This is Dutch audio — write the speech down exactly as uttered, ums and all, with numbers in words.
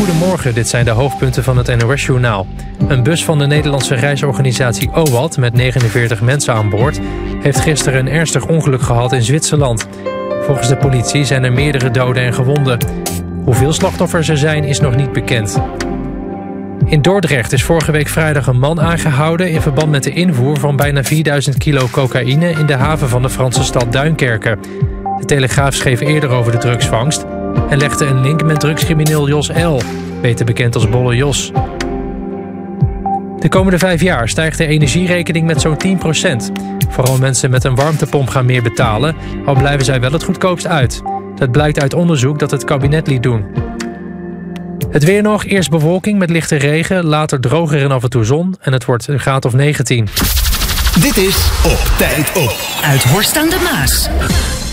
Goedemorgen, dit zijn de hoofdpunten van het N O S-journaal. Een bus van de Nederlandse reisorganisatie O W A T met negenenveertig mensen aan boord heeft gisteren een ernstig ongeluk gehad in Zwitserland. Volgens de politie zijn er meerdere doden en gewonden. Hoeveel slachtoffers er zijn is nog niet bekend. In Dordrecht is vorige week vrijdag een man aangehouden in verband met de invoer van bijna vierduizend kilo cocaïne in de haven van de Franse stad Duinkerke. De Telegraaf schreef eerder over de drugsvangst en legde een link met drugscrimineel Jos L., beter bekend als Bolle Jos. De komende vijf jaar stijgt de energierekening met zo'n tien procent. Vooral mensen met een warmtepomp gaan meer betalen, al blijven zij wel het goedkoopst uit. Dat blijkt uit onderzoek dat het kabinet liet doen. Het weer nog, eerst bewolking met lichte regen, later droger en af en toe zon en het wordt een graad of negentien. Dit is Op Tijd Op. Uit Horst aan de Maas.